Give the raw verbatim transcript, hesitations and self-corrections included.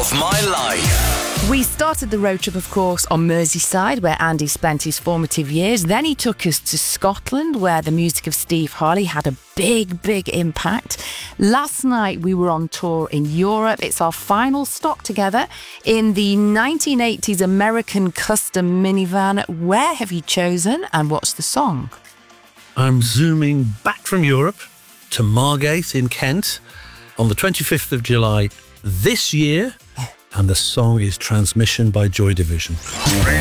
of my life. We started the road trip, of course, on Merseyside, where Andy spent his formative years. Then he took us to Scotland, where the music of Steve Harley had a big, big impact. Last night, we were on tour in Europe. It's our final stop together in the nineteen eighties American custom minivan. Where have you chosen, and what's the song? I'm zooming back from Europe to Margate in Kent on the twenty-fifth of July this year, and the song is Transmission by Joy Division.